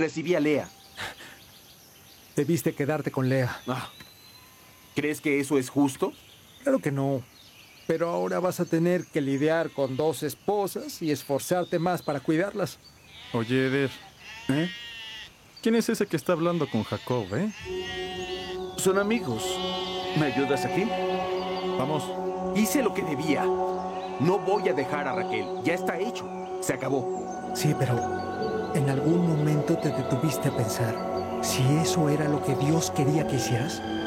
recibí a Lea. Debiste quedarte con Lea. ¿Crees que eso es justo? Claro que no. Pero ahora vas a tener que lidiar con 2 esposas y esforzarte más para cuidarlas. Oye, Eder, ¿Eh? ¿quién es ese que está hablando con Jacob, Son amigos. ¿Me ayudas aquí? Vamos. Hice lo que debía. No voy a dejar a Raquel. Ya está hecho. Se acabó. Sí, pero ¿en algún momento te detuviste a pensar si eso era lo que Dios quería que hicieras?